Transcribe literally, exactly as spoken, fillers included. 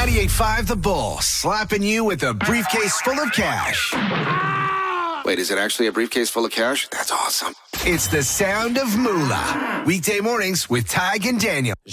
ninety-eight point five The Bull, slapping you with a briefcase full of cash. Wait, is it actually a briefcase full of cash? That's awesome. It's the sound of moolah. Weekday mornings with Tig and Daniel.